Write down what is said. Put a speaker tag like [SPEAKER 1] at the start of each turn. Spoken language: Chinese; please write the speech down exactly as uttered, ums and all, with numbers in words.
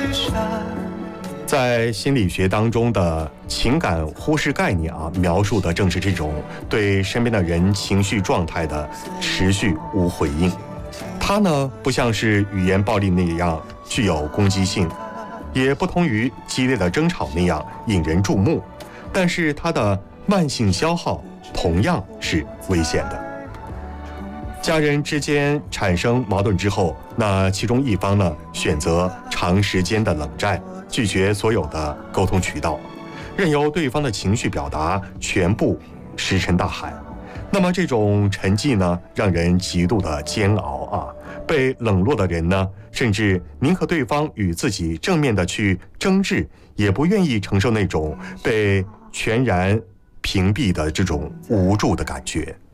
[SPEAKER 1] 在心理学当中的情感忽视概念啊，描述的正是这种对身边的人情绪状态的持续无回应。它呢，不像是语言暴力那样具有攻击性，也不同于激烈的争吵那样引人注目，但是它的慢性消耗同样是危险的。家人之间产生矛盾之后，那其中一方呢，选择长时间的冷战，拒绝所有的沟通渠道，任由对方的情绪表达全部石沉大海。那么这种沉寂呢，让人极度的煎熬啊。被冷落的人呢，甚至宁可对方与自己正面的去争执，也不愿意承受那种被全然屏蔽的这种无助的感觉。